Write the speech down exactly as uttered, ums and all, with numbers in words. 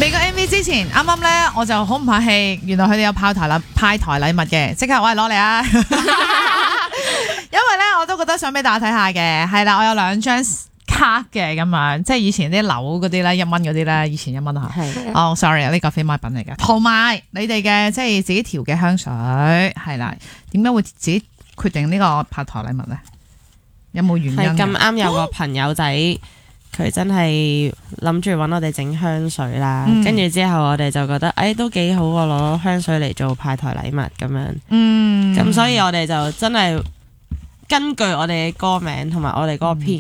未個 M V 之前，啱啱咧我就好唔客氣，原來佢哋有派台禮派台禮物嘅，即刻喂攞嚟啊！因為咧我都覺得想俾大家睇下嘅，係啦，我有兩張卡嘅咁樣，即係以前啲樓嗰啲咧，一蚊嗰啲咧，以前一蚊啊嚇。哦，sorry 啊，呢個非賣品嚟嘅。同埋你哋嘅即係自己調嘅香水，係啦，點解會自己決定呢個派台禮物咧？有冇原因？ 係咁啱有個朋友仔。佢真係諗住揾我哋整香水啦，跟住、嗯、之後我哋就覺得，誒、哎、都幾好喎，攞香水嚟做派台禮物咁樣。嗯，咁所以我哋就真係根據我哋嘅歌名同埋我哋嗰個編。